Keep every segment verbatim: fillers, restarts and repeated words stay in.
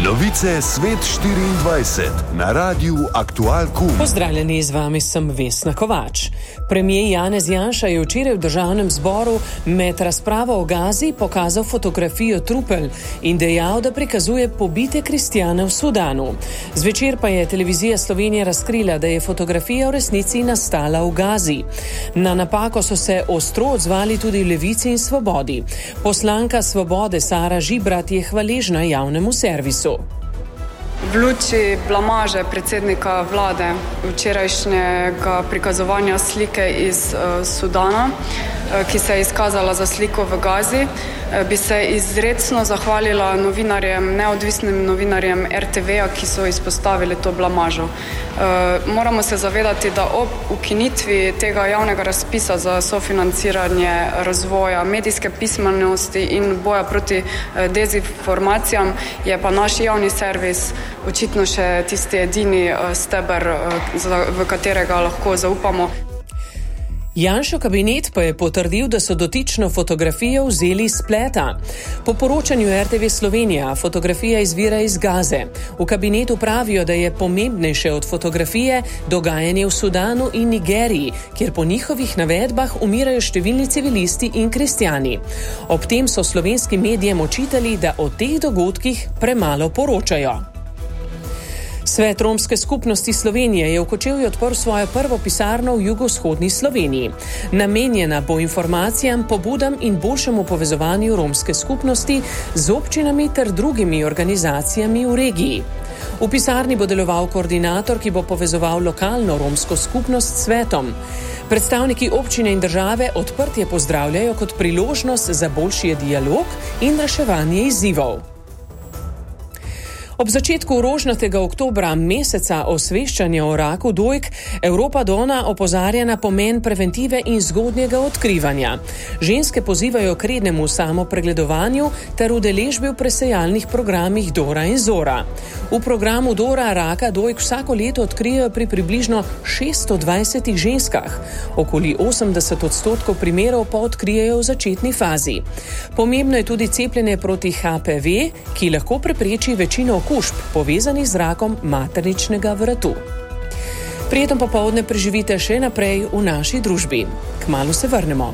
Novice Svet štiriindvajset na Radiu Aktualku. Pozdravljeni, z vami sem Vesna Kovač. Premijer Janez Janša je včeraj v državnem zboru med razpravo o Gazi pokazal fotografijo trupel in dejal, da prikazuje pobite kristjane v Sudanu. Zvečer pa je televizija Slovenije razkrila, da je fotografija v resnici nastala v Gazi. Na napako so se ostro odzvali tudi Levici in Svobodi. Poslanka Svobode Sara Žibrat je hvaležna javnemu servisu. V luči blamaže predsednika vlade včerajšnjega prikazovanja slike iz uh, Sudana, uh, ki se je izkazala za sliko v Gazi, uh, bi se izrecno zahvalila novinarjem, neodvisnim novinarjem er te veja, ki so izpostavili to blamažo. Uh, moramo se zavedati, da ob ukinitvi tega javnega razpisa za sofinanciranje razvoja medijske pismenosti in boja proti uh, dezinformacijam je pa naš javni servis očitno še tisti edini steber, v katerega lahko zaupamo. Janšev kabinet pa je potrdil, da so dotično fotografijo vzeli iz spleta. Po poročanju er te ve Slovenija fotografija izvira iz Gaze. V kabinetu pravijo, da je pomembnejše od fotografije dogajanje v Sudanu in Nigeriji, kjer po njihovih navedbah umirajo številni civilisti in kristjani. Ob tem so slovenskim medijem očitali, da o teh dogodkih premalo poročajo. Svet romske skupnosti Slovenije je v Kočevju odprl svojo prvo pisarno v jugovzhodni Sloveniji. Namenjena bo informacijam, pobudam in boljšemu povezovanju romske skupnosti z občinami ter drugimi organizacijami v regiji. V pisarni bo deloval koordinator, ki bo povezoval lokalno romsko skupnost s svetom. Predstavniki občine in države odprtje pozdravljajo kot priložnost za boljši dialog in reševanje izzivov. Ob začetku rožnatega oktobra, meseca osveščanja o raku dojk, Evropa Dona opozarja na pomen preventive in zgodnjega odkrivanja. Ženske pozivajo k rednemu samopregledovanju ter udeležbi v presejalnih programih Dora in Zora. V programu Dora raka dojk vsako leto odkrijejo pri približno šeststo dvajsetih ženskah. Okoli osemdeset odstotkov primerov pa odkrijejo v začetni fazi. Pomembno je tudi cepljenje proti ha pe ve, ki lahko prepreči večino okužb povezanih z rakom materničnega vratu. Prijetno popoldne preživite še naprej v naši družbi. Kmalu se vrnemo.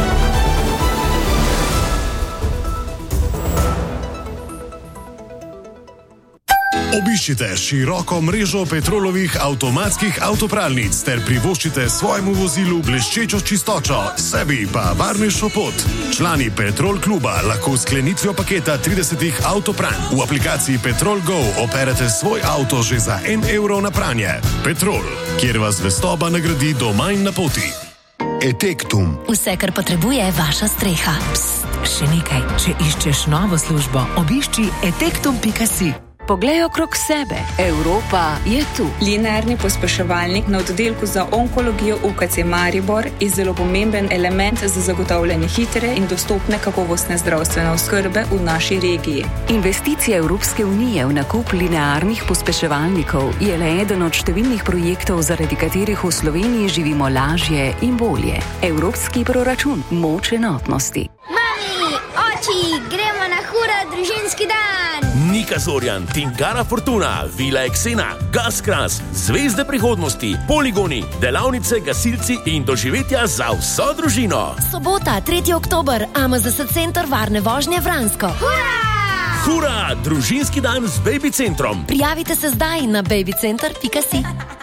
Obiščite široko mrežo Petrolovih avtomatskih avtopralnic ter privoščite svojemu vozilu bleščečo čistočo, sebi pa varnejšo pot. Člani Petrol kluba lahko s sklenitvijo paketa tridesetih avtopranj v aplikaciji Petrol Go operete svoj avto že za en evro na pranje. Petrol, kjer vas zvestoba nagradi doma in na poti. Etektum. Vse, kar potrebuje vaša streha. Psst, še nekaj. Če iščeš novo službo, obišči etektum pika si. Poglej okrog sebe. Evropa je tu. Linearni pospeševalnik na oddelku za onkologijo u ka ce Maribor je zelo pomemben element za zagotavljanje hitre in dostopne kakovostne zdravstvene oskrbe v naši regiji. Investicija Evropske unije v nakup linearnih pospeševalnikov je le eden od številnih projektov, zaradi katerih v Sloveniji živimo lažje in bolje. Evropski proračun, moč enotnosti. Mami, oči, gremo na hura družinski dan! Nika Zorjan, Tingara Fortuna, Vila Eksena, Gaskras, Zvezde prihodnosti, poligoni, delavnice, gasilci in doživetja za vso družino. Sobota, tretji oktober, A M Z S center varne vožnje Vransko. Hura! Hura, družinski dan z Baby centrom. Prijavite se zdaj na baby center pika si.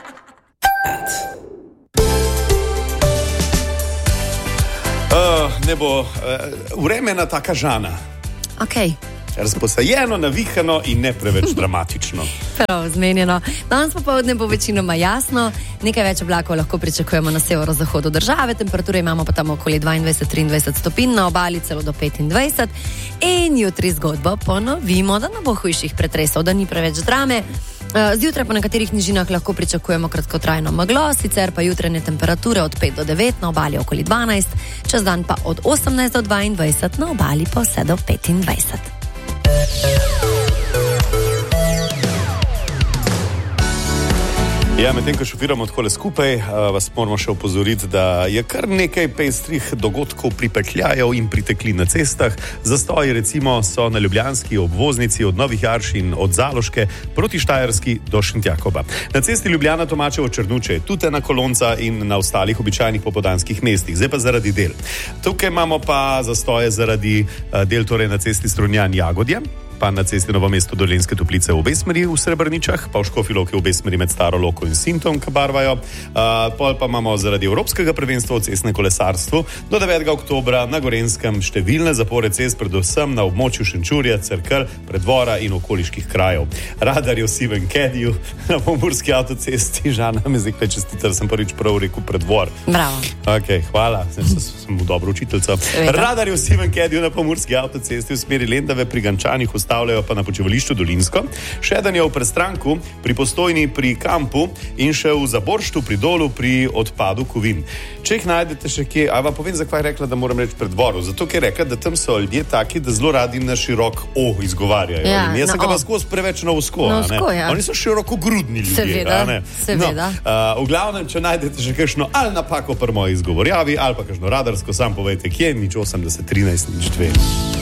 Uh, ne bo uh, vremena taka žana. Ok. Razposajeno, navihano in ne preveč dramatično. Prav, zmenjeno. Danes popoldne bo večinoma jasno, nekaj več oblakov lahko pričakujemo na severozahodu države, temperature imamo pa tam okoli dvaindvajset do triindvajset stopinj, na obali celo do petindvajset. In jutri zgodbo ponovimo, da ne bo hujših pretresov, da ni preveč drame. Zjutraj po nekaterih nižinah lahko pričakujemo kratkotrajno meglo, sicer pa jutranje temperature od pet do devet, na obali okoli dvanajst, čez dan pa od osemnajst do dvaindvajset, na obali pa vse do petindvajset. Ja, medtem ko šofiramo takole skupaj, vas moramo še opozoriti, da je kar nekaj pestrih dogodkov pripetljajev in pritekli na cestah. Zastoji recimo so na ljubljanski obvoznici od Novih Jarš in od Zaloške proti Štajerski do Šentjakoba. Na cesti Ljubljana Tomačevo Črnuče je tudi ena kolonca in na ostalih običajnih popoldanskih mestih. Zdaj pa zaradi del. Tukaj imamo pa zastoje zaradi del torej na cesti Strunjan Jagodje, pa na cesti Novo mesto Dolenjske Toplice v obe smeri v Srebrničah, pa v Škofji Loki v obe smeri med Staro Loko in Sintom, ki barvajo. Uh, pol pa imamo zaradi Evropskega prvenstva v cestnem kolesarstvu do devetega oktobra na Gorenskem številne zapore cest, predvsem na območju Šenčurja, Cerkelj, Predvora in okoliških krajev. Radar je v sivem kediju na pomurski avtocesti. Žana, mi zdaj kaj čestitar, sem prvič prav rekel Predvor. Bravo. Ok, hvala, sem, sem v dobro učiteljca. Radar je v sivem kediju na pomurski avtocesti v smeri Lendave pri Gančanih, stavljajo pa na počivališču Dolinsko, še eden je v Prestranku, pri Postojni, pri Kampu in še v Zaborštu, pri Dolu, pri odpadu Kovin. Če jih najdete še kje, a vam povem, zakaj je rekla, da moram reči Predvoru. Zato, ker je rekla, da tam so ljudje taki, da zelo radi na širok O izgovarjajo. Ja, jaz sem ga o. pa skozi preveč na usko. Na usko, ja. Oni so širokogrudni ljudje. Seveda, seveda. No, uh, v glavnem, če najdete še kakšno ali napako pri moji izgovorjavi, ali pa kakšno radarsko, sam povejte, kje, nič osemdeset trinajst nič dve.